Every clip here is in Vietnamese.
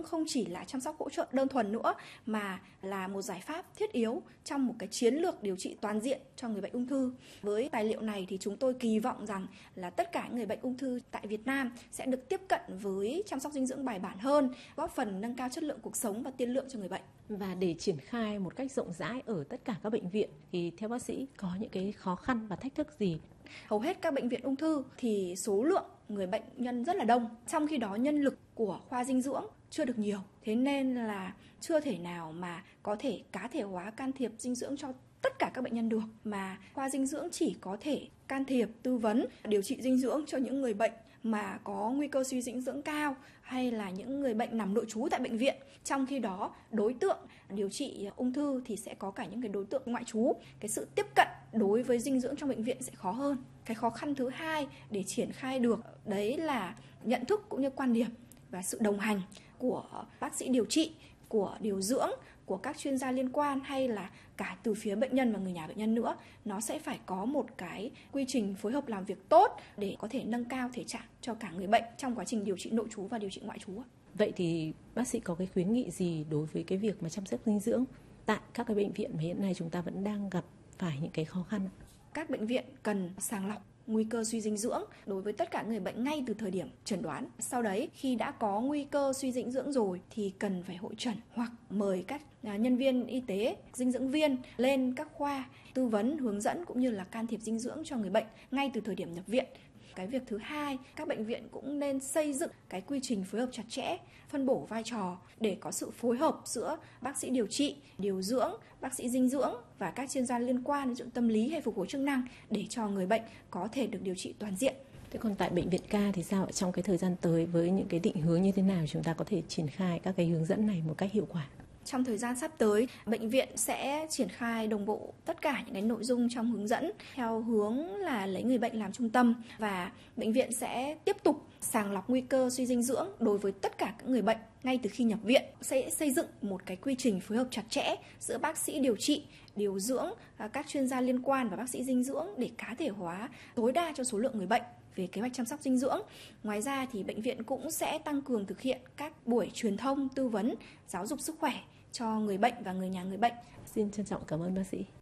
dưỡng không chỉ là chăm sóc hỗ trợ đơn thuần nữa, mà là một giải pháp thiết yếu trong một cái chiến lược điều trị toàn diện cho người bệnh ung thư. Với tài liệu này thì chúng tôi kỳ vọng rằng là tất cả người bệnh ung thư tại Việt Nam sẽ được tiếp cận với chăm sóc dinh dưỡng bài bản hơn, góp phần nâng cao chất lượng cuộc sống và tiên lượng cho người bệnh. Và để triển khai một cách rộng rãi ở tất cả các bệnh viện thì theo bác sĩ có những cái khó khăn và thách thức gì? Hầu hết các bệnh viện ung thư thì số lượng người bệnh nhân rất là đông, trong khi đó nhân lực của khoa dinh dưỡng chưa được nhiều. Thế nên là chưa thể nào mà có thể cá thể hóa can thiệp dinh dưỡng cho tất cả các bệnh nhân được, mà khoa dinh dưỡng chỉ có thể can thiệp, tư vấn, điều trị dinh dưỡng cho những người bệnh mà có nguy cơ suy dinh dưỡng cao hay là những người bệnh nằm nội trú tại bệnh viện. Trong khi đó, đối tượng điều trị ung thư thì sẽ có cả những cái đối tượng ngoại trú. Cái sự tiếp cận đối với dinh dưỡng trong bệnh viện sẽ khó hơn. Cái khó khăn thứ hai để triển khai được đấy là nhận thức cũng như quan điểm và sự đồng hành của bác sĩ điều trị, của điều dưỡng, của các chuyên gia liên quan hay là cả từ phía bệnh nhân và người nhà bệnh nhân nữa. Nó sẽ phải có một cái quy trình phối hợp làm việc tốt để có thể nâng cao thể trạng cho cả người bệnh trong quá trình điều trị nội trú và điều trị ngoại trú. Vậy thì bác sĩ có cái khuyến nghị gì đối với cái việc mà chăm sóc dinh dưỡng tại các cái bệnh viện mà hiện nay chúng ta vẫn đang gặp phải những cái khó khăn? Các bệnh viện cần sàng lọc nguy cơ suy dinh dưỡng đối với tất cả người bệnh ngay từ thời điểm chẩn đoán. Sau đấy, khi đã có nguy cơ suy dinh dưỡng rồi thì cần phải hội chẩn hoặc mời các nhân viên y tế, dinh dưỡng viên lên các khoa tư vấn, hướng dẫn cũng như là can thiệp dinh dưỡng cho người bệnh ngay từ thời điểm nhập viện. Cái việc thứ hai, các bệnh viện cũng nên xây dựng cái quy trình phối hợp chặt chẽ, phân bổ vai trò để có sự phối hợp giữa bác sĩ điều trị, điều dưỡng, bác sĩ dinh dưỡng và các chuyên gia liên quan đến tâm lý hay phục hồi chức năng để cho người bệnh có thể được điều trị toàn diện. Thế còn tại bệnh viện Ca thì sao? Trong cái thời gian tới với những cái định hướng như thế nào chúng ta có thể triển khai các cái hướng dẫn này một cách hiệu quả? Trong thời gian sắp tới, bệnh viện sẽ triển khai đồng bộ tất cả những cái nội dung trong hướng dẫn theo hướng là lấy người bệnh làm trung tâm, và bệnh viện sẽ tiếp tục sàng lọc nguy cơ suy dinh dưỡng đối với tất cả các người bệnh ngay từ khi nhập viện. Sẽ xây dựng một cái quy trình phối hợp chặt chẽ giữa bác sĩ điều trị, điều dưỡng, các chuyên gia liên quan và bác sĩ dinh dưỡng để cá thể hóa tối đa cho số lượng người bệnh về kế hoạch chăm sóc dinh dưỡng. Ngoài ra thì bệnh viện cũng sẽ tăng cường thực hiện các buổi truyền thông, tư vấn, giáo dục sức khỏe cho người bệnh và người nhà người bệnh. Xin trân trọng cảm ơn bác sĩ.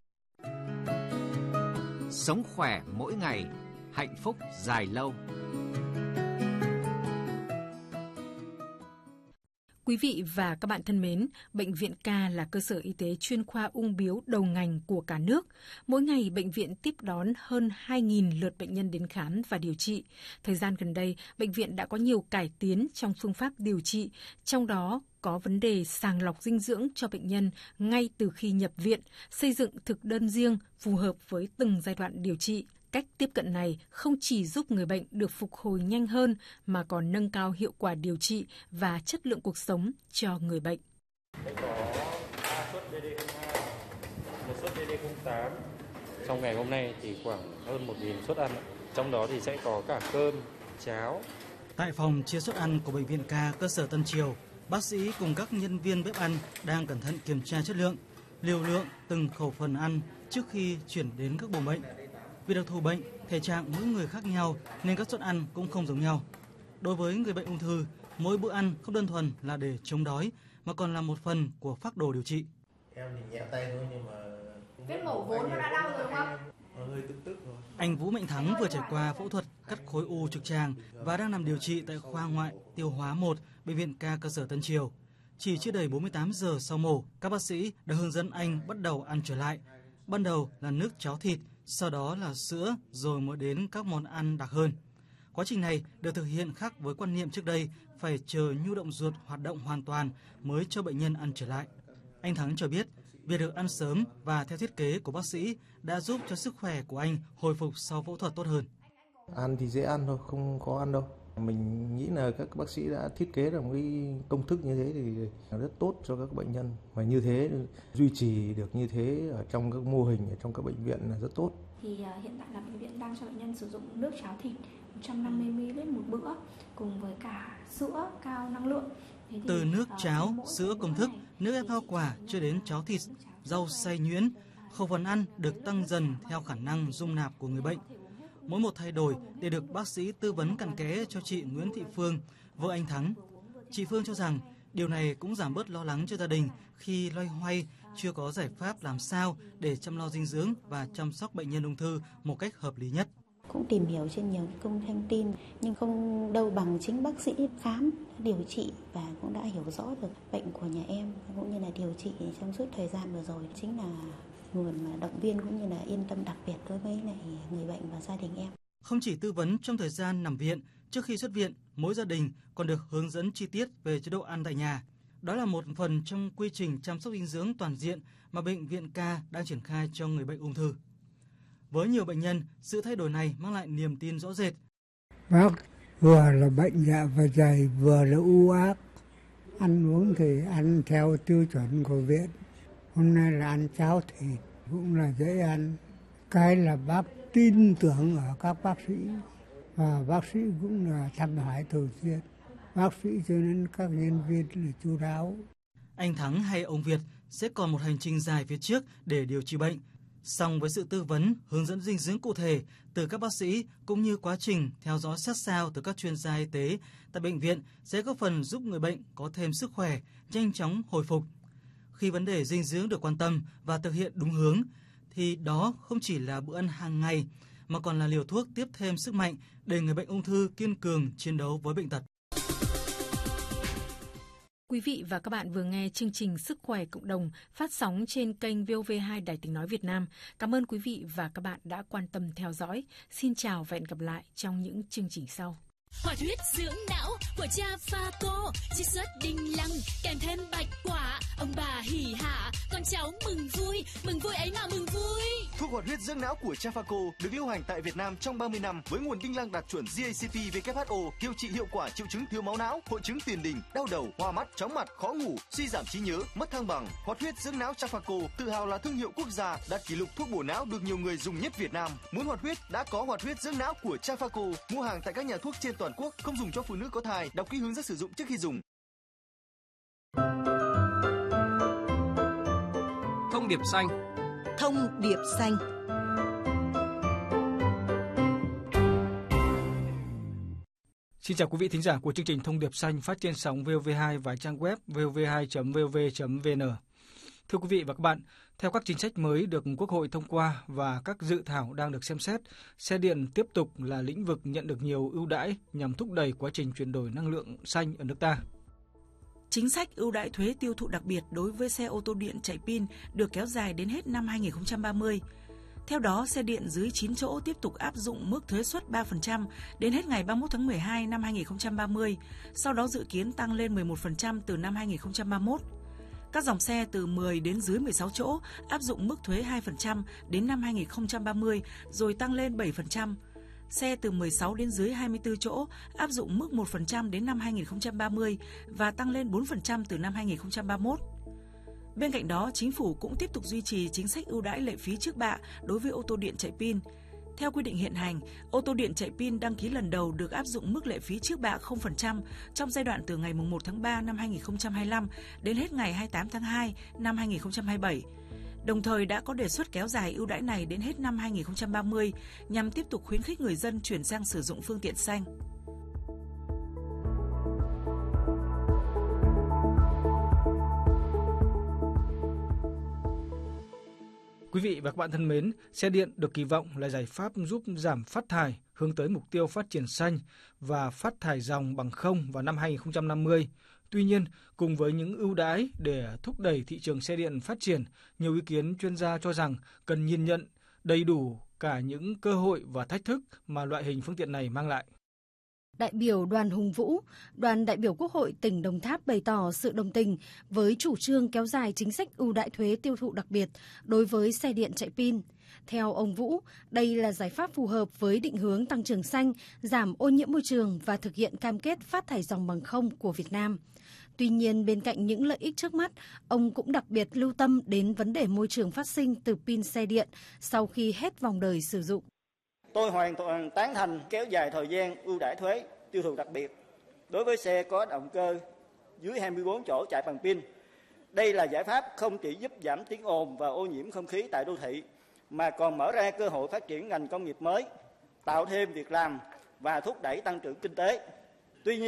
Sống khỏe mỗi ngày, hạnh phúc dài lâu. Quý vị và các bạn thân mến, Bệnh viện Ca là cơ sở y tế chuyên khoa ung bướu đầu ngành của cả nước. Mỗi ngày, bệnh viện tiếp đón hơn 2.000 lượt bệnh nhân đến khám và điều trị. Thời gian gần đây, bệnh viện đã có nhiều cải tiến trong phương pháp điều trị, trong đó có vấn đề sàng lọc dinh dưỡng cho bệnh nhân ngay từ khi nhập viện, xây dựng thực đơn riêng phù hợp với từng giai đoạn điều trị. Cách tiếp cận này không chỉ giúp người bệnh được phục hồi nhanh hơn mà còn nâng cao hiệu quả điều trị và chất lượng cuộc sống cho người bệnh. Sẽ có 3 suất DD02, 1 suất DD08. Trong ngày hôm nay thì khoảng hơn 1.000 suất ăn. Trong đó thì sẽ có cả cơm, cháo. Tại phòng chia suất ăn của Bệnh viện Ca cơ sở Tân Triều, bác sĩ cùng các nhân viên bếp ăn đang cẩn thận kiểm tra chất lượng, liều lượng từng khẩu phần ăn trước khi chuyển đến các buồng bệnh. Vì đặc thù bệnh, thể trạng mỗi người khác nhau nên các suất ăn cũng không giống nhau. Đối với người bệnh ung thư, mỗi bữa ăn không đơn thuần là để chống đói mà còn là một phần của phác đồ điều trị. Em thì nhẹ tay thôi nhưng mà Vết mổ vốn nó đã đau rồi đúng không? Hơi tức rồi. Anh Vũ Mạnh Thắng vừa trải qua phẫu thuật cắt khối u trực tràng và đang nằm điều trị tại khoa ngoại tiêu hóa 1, Bệnh viện Ca cơ sở Tân Triều. Chỉ chưa đầy 48 giờ sau mổ, các bác sĩ đã hướng dẫn anh bắt đầu ăn trở lại. Ban đầu là nước cháo thịt, sau đó là sữa, rồi mới đến các món ăn đặc hơn. Quá trình này được thực hiện khác với quan niệm trước đây phải chờ nhu động ruột hoạt động hoàn toàn mới cho bệnh nhân ăn trở lại. Anh Thắng cho biết, việc được ăn sớm và theo thiết kế của bác sĩ đã giúp cho sức khỏe của anh hồi phục sau phẫu thuật tốt hơn. Ăn thì dễ ăn thôi, không khó ăn đâu. Mình nghĩ là các bác sĩ đã thiết kế được một cái công thức như thế thì rất tốt cho các bệnh nhân. Và như thế, duy trì được như thế ở trong các mô hình, ở trong các bệnh viện là rất tốt. Thì hiện tại là bệnh viện đang cho bệnh nhân sử dụng nước cháo thịt 150ml một bữa cùng với cả sữa cao năng lượng. Từ nước cháo, sữa công thức, nước ép hoa quả cho đến cháo thịt, rau xay nhuyễn, khẩu phần ăn được tăng dần theo khả năng dung nạp của người bệnh. Mỗi một thay đổi đều được bác sĩ tư vấn cặn kẽ cho chị Nguyễn Thị Phương, vợ anh Thắng. Chị Phương cho rằng Điều này cũng giảm bớt lo lắng cho gia đình khi loay hoay chưa có giải pháp làm sao để chăm lo dinh dưỡng và chăm sóc bệnh nhân ung thư một cách hợp lý nhất. Cũng tìm hiểu trên nhiều kênh thông tin nhưng không đâu bằng chính bác sĩ khám, điều trị và cũng đã hiểu rõ được bệnh của nhà em cũng như là điều trị trong suốt thời gian vừa rồi, chính là nguồn động viên cũng như là yên tâm đặc biệt đối với lại người bệnh và gia đình em. Không chỉ tư vấn trong thời gian nằm viện, trước khi xuất viện, mỗi gia đình còn được hướng dẫn chi tiết về chế độ ăn tại nhà. Đó là một phần trong quy trình chăm sóc dinh dưỡng toàn diện mà Bệnh viện Ca đang triển khai cho người bệnh ung thư. Với nhiều bệnh nhân, sự thay đổi này mang lại niềm tin rõ rệt. Bác vừa là bệnh dạ dày, vừa là u ác. Ăn uống thì ăn theo tiêu chuẩn của viện. Hôm nay là ăn cháo thịt, cũng là dễ ăn. Cái là bác tin tưởng ở các bác sĩ. Và bác sĩ cũng là thăm hỏi thường xuyên. Bác sĩ cho nên các nhân viên là chu đáo. Anh Thắng hay ông Việt sẽ còn một hành trình dài phía trước để điều trị bệnh. Song với sự tư vấn, hướng dẫn dinh dưỡng cụ thể từ các bác sĩ cũng như quá trình theo dõi sát sao từ các chuyên gia y tế tại bệnh viện sẽ góp phần giúp người bệnh có thêm sức khỏe, nhanh chóng hồi phục. Khi vấn đề dinh dưỡng được quan tâm và thực hiện đúng hướng, thì đó không chỉ là bữa ăn hàng ngày mà còn là liều thuốc tiếp thêm sức mạnh để người bệnh ung thư kiên cường chiến đấu với bệnh tật. Quý vị và các bạn vừa nghe chương trình Sức khỏe cộng đồng phát sóng trên kênh VOV2 Đài Tiếng nói Việt Nam. Cảm ơn quý vị và các bạn đã quan tâm theo dõi. Xin chào và hẹn gặp lại trong những chương trình sau. Hoạt huyết dưỡng não của cha Phaco, chiết xuất đinh lăng kèm thêm bạch quả, ông bà hỉ hả, con cháu mừng vui ấy mà mừng vui. Thuốc hoạt huyết dưỡng não của cha Phaco được lưu hành tại Việt Nam trong 30 năm với nguồn đinh lăng đạt chuẩn GACP/WHO, điều trị hiệu quả triệu chứng thiếu máu não, hội chứng tiền đình, đau đầu, hoa mắt, chóng mặt, khó ngủ, suy giảm trí nhớ, mất thăng bằng. Hoạt huyết dưỡng não cha Phaco tự hào là thương hiệu quốc gia, đạt kỷ lục thuốc bổ não được nhiều người dùng nhất Việt Nam. Muốn hoạt huyết đã có hoạt huyết dưỡng não của cha Phaco, mua hàng tại các nhà thuốc trên toàn quốc, không dùng cho phụ nữ có thai, đọc kỹ hướng dẫn sử dụng trước khi dùng. Thông điệp xanh. Thông điệp xanh. Xin chào quý vị thính giả của chương trình Thông điệp xanh phát trên sóng VOV2 và trang web vov2.vov.vn. Thưa quý vị và các bạn, theo các chính sách mới được Quốc hội thông qua và các dự thảo đang được xem xét, xe điện tiếp tục là lĩnh vực nhận được nhiều ưu đãi nhằm thúc đẩy quá trình chuyển đổi năng lượng xanh ở nước ta. Chính sách ưu đãi thuế tiêu thụ đặc biệt đối với xe ô tô điện chạy pin được kéo dài đến hết năm 2030. Theo đó, xe điện dưới 9 chỗ tiếp tục áp dụng mức thuế suất 3% đến hết ngày 31 tháng 12 năm 2030, sau đó dự kiến tăng lên 11% từ năm 2031. Các dòng xe từ 10 đến dưới 16 chỗ áp dụng mức thuế 2% đến năm 2030 rồi tăng lên 7%. Xe từ 16 đến dưới 24 chỗ áp dụng mức 1% đến năm 2030 và tăng lên 4% từ năm 2031. Bên cạnh đó, Chính phủ cũng tiếp tục duy trì chính sách ưu đãi lệ phí trước bạ đối với ô tô điện chạy pin. Theo quy định hiện hành, ô tô điện chạy pin đăng ký lần đầu được áp dụng mức lệ phí trước bạ 0% trong giai đoạn từ ngày 1 tháng 3 năm 2025 đến hết ngày 28 tháng 2 năm 2027. Đồng thời đã có đề xuất kéo dài ưu đãi này đến hết năm 2030 nhằm tiếp tục khuyến khích người dân chuyển sang sử dụng phương tiện xanh. Quý vị và các bạn thân mến, xe điện được kỳ vọng là giải pháp giúp giảm phát thải, hướng tới mục tiêu phát triển xanh và phát thải ròng bằng không vào năm 2050. Tuy nhiên, cùng với những ưu đãi để thúc đẩy thị trường xe điện phát triển, nhiều ý kiến chuyên gia cho rằng cần nhìn nhận đầy đủ cả những cơ hội và thách thức mà loại hình phương tiện này mang lại. Đại biểu Đoàn Hùng Vũ, đoàn đại biểu Quốc hội tỉnh Đồng Tháp bày tỏ sự đồng tình với chủ trương kéo dài chính sách ưu đãi thuế tiêu thụ đặc biệt đối với xe điện chạy pin. Theo ông Vũ, đây là giải pháp phù hợp với định hướng tăng trưởng xanh, giảm ô nhiễm môi trường và thực hiện cam kết phát thải ròng bằng không của Việt Nam. Tuy nhiên, bên cạnh những lợi ích trước mắt, ông cũng đặc biệt lưu tâm đến vấn đề môi trường phát sinh từ pin xe điện sau khi hết vòng đời sử dụng. Tôi hoàn toàn tán thành kéo dài thời gian ưu đãi thuế tiêu thụ đặc biệt đối với xe có động cơ dưới 24 chỗ chạy bằng pin. Đây là giải pháp không chỉ giúp giảm tiếng ồn và ô nhiễm không khí tại đô thị, mà còn mở ra cơ hội phát triển ngành công nghiệp mới, tạo thêm việc làm và thúc đẩy tăng trưởng kinh tế. Tuy nhiên,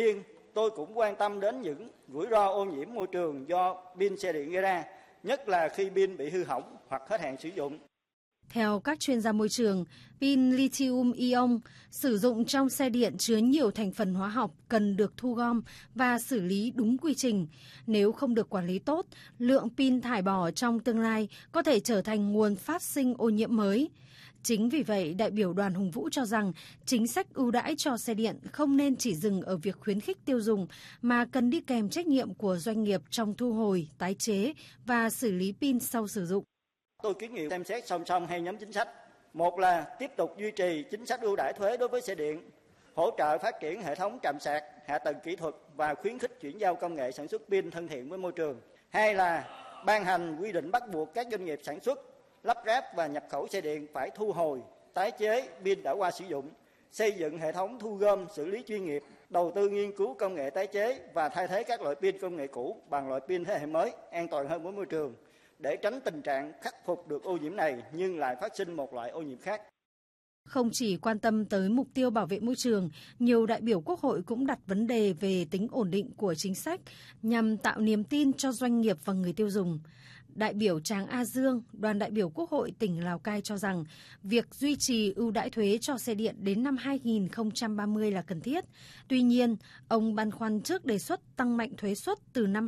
tôi cũng quan tâm đến những rủi ro ô nhiễm môi trường do pin xe điện gây ra, nhất là khi pin bị hư hỏng hoặc hết hạn sử dụng. Theo các chuyên gia môi trường, pin lithium-ion sử dụng trong xe điện chứa nhiều thành phần hóa học cần được thu gom và xử lý đúng quy trình. Nếu không được quản lý tốt, lượng pin thải bỏ trong tương lai có thể trở thành nguồn phát sinh ô nhiễm mới. Chính vì vậy, đại biểu Đoàn Hùng Vũ cho rằng chính sách ưu đãi cho xe điện không nên chỉ dừng ở việc khuyến khích tiêu dùng mà cần đi kèm trách nhiệm của doanh nghiệp trong thu hồi, tái chế và xử lý pin sau sử dụng. Tôi kiến nghị xem xét song song hai nhóm chính sách. Một là tiếp tục duy trì chính sách ưu đãi thuế đối với xe điện, hỗ trợ phát triển hệ thống trạm sạc, hạ tầng kỹ thuật và khuyến khích chuyển giao công nghệ sản xuất pin thân thiện với môi trường. Hai là ban hành quy định bắt buộc các doanh nghiệp sản xuất, lắp ráp và nhập khẩu xe điện phải thu hồi, tái chế pin đã qua sử dụng, xây dựng hệ thống thu gom xử lý chuyên nghiệp, đầu tư nghiên cứu công nghệ tái chế và thay thế các loại pin công nghệ cũ bằng loại pin thế hệ mới, an toàn hơn với môi trường, để tránh tình trạng khắc phục được ô nhiễm này nhưng lại phát sinh một loại ô nhiễm khác. Không chỉ quan tâm tới mục tiêu bảo vệ môi trường, nhiều đại biểu Quốc hội cũng đặt vấn đề về tính ổn định của chính sách nhằm tạo niềm tin cho doanh nghiệp và người tiêu dùng. Đại biểu Tráng A Dương, đoàn đại biểu Quốc hội tỉnh Lào Cai cho rằng việc duy trì ưu đãi thuế cho xe điện đến năm 2030 là cần thiết. Tuy nhiên, ông băn khoăn trước đề xuất tăng mạnh thuế suất từ năm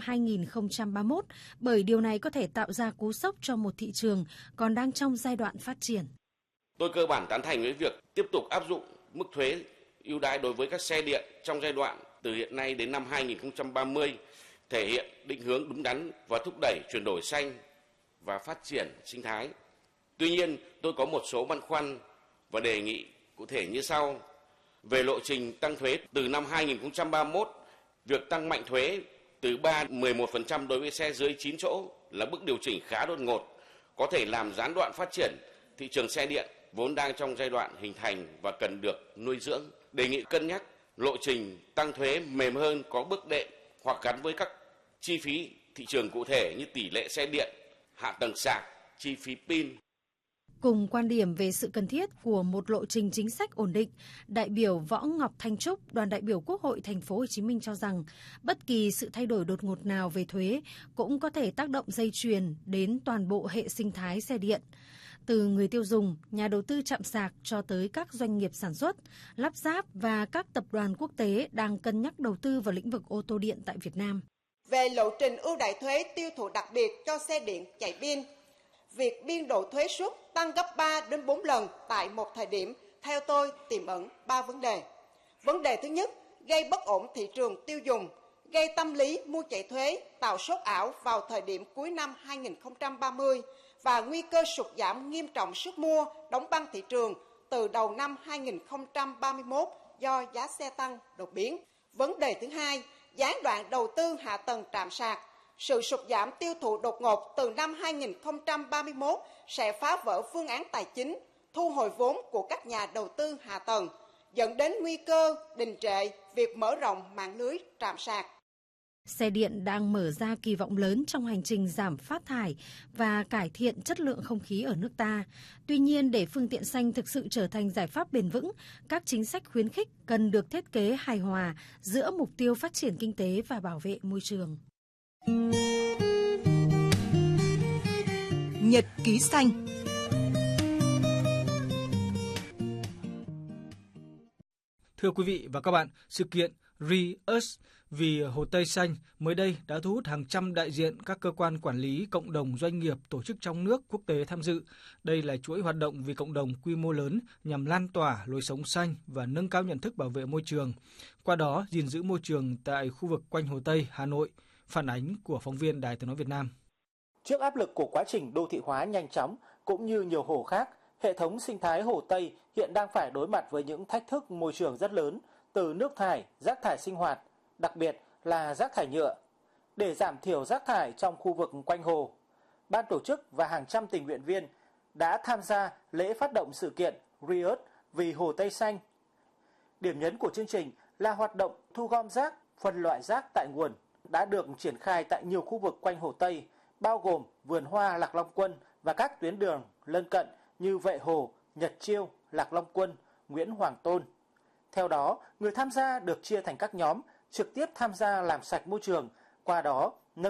2031 bởi điều này có thể tạo ra cú sốc cho một thị trường còn đang trong giai đoạn phát triển. Tôi cơ bản tán thành với việc tiếp tục áp dụng mức thuế ưu đãi đối với các xe điện trong giai đoạn từ hiện nay đến năm 2030, thể hiện định hướng đúng đắn và thúc đẩy chuyển đổi xanh và phát triển sinh thái. Tuy nhiên, tôi có một số băn khoăn và đề nghị cụ thể như sau. Về lộ trình tăng thuế từ năm 2031, việc tăng mạnh thuế từ 3-11% đối với xe dưới 9 chỗ là bước điều chỉnh khá đột ngột, có thể làm gián đoạn phát triển thị trường xe điện vốn đang trong giai đoạn hình thành và cần được nuôi dưỡng. Đề nghị cân nhắc lộ trình tăng thuế mềm hơn, có bước đệm hoặc gắn với các chi phí thị trường cụ thể như tỷ lệ xe điện, hạ tầng sạc, chi phí pin. Cùng quan điểm về sự cần thiết của một lộ trình chính sách ổn định, đại biểu Võ Ngọc Thanh Trúc, đoàn đại biểu Quốc hội Thành phố Hồ Chí Minh cho rằng bất kỳ sự thay đổi đột ngột nào về thuế cũng có thể tác động dây chuyền đến toàn bộ hệ sinh thái xe điện. Từ người tiêu dùng, nhà đầu tư trạm sạc cho tới các doanh nghiệp sản xuất, lắp ráp và các tập đoàn quốc tế đang cân nhắc đầu tư vào lĩnh vực ô tô điện tại Việt Nam. Về lộ trình ưu đãi thuế tiêu thụ đặc biệt cho xe điện chạy pin, việc biên độ thuế suất tăng gấp 3 đến 4 lần tại một thời điểm, theo tôi tiềm ẩn 3 vấn đề. Vấn đề thứ nhất, gây bất ổn thị trường tiêu dùng, gây tâm lý mua chạy thuế, tạo sốt ảo vào thời điểm cuối năm 2030 và nguy cơ sụt giảm nghiêm trọng sức mua, đóng băng thị trường từ đầu năm 2031 do giá xe tăng đột biến. Vấn đề thứ hai, gián đoạn đầu tư hạ tầng trạm sạc. Sự sụt giảm tiêu thụ đột ngột từ năm 2031 sẽ phá vỡ phương án tài chính, thu hồi vốn của các nhà đầu tư hạ tầng, dẫn đến nguy cơ đình trệ việc mở rộng mạng lưới trạm sạc. Xe điện đang mở ra kỳ vọng lớn trong hành trình giảm phát thải và cải thiện chất lượng không khí ở nước ta. Tuy nhiên, để phương tiện xanh thực sự trở thành giải pháp bền vững, các chính sách khuyến khích cần được thiết kế hài hòa giữa mục tiêu phát triển kinh tế và bảo vệ môi trường. Nhật ký xanh. Thưa quý vị và các bạn, sự kiện Re-Us vì Hồ Tây Xanh mới đây đã thu hút hàng trăm đại diện các cơ quan quản lý, cộng đồng doanh nghiệp, tổ chức trong nước, quốc tế tham dự. Đây là chuỗi hoạt động vì cộng đồng quy mô lớn nhằm lan tỏa lối sống xanh và nâng cao nhận thức bảo vệ môi trường. Qua đó, gìn giữ môi trường tại khu vực quanh Hồ Tây, Hà Nội. Phản ánh của phóng viên Đài Tiếng nói Việt Nam. Trước áp lực của quá trình đô thị hóa nhanh chóng cũng như nhiều hồ khác, hệ thống sinh thái Hồ Tây hiện đang phải đối mặt với những thách thức môi trường rất lớn, từ nước thải, rác thải sinh hoạt, đặc biệt là rác thải nhựa. Để giảm thiểu rác thải trong khu vực quanh hồ, ban tổ chức và hàng trăm tình nguyện viên đã tham gia lễ phát động sự kiện Re-Us vì Hồ Tây Xanh. Điểm nhấn của chương trình là hoạt động thu gom rác, phân loại rác tại nguồn đã được triển khai tại nhiều khu vực quanh Hồ Tây, bao gồm vườn hoa Lạc Long Quân và các tuyến đường lân cận như Vệ Hồ, Nhật Chiêu, Lạc Long Quân, Nguyễn Hoàng Tôn. Theo đó, người tham gia được chia thành các nhóm trực tiếp tham gia làm sạch môi trường, qua đó nâng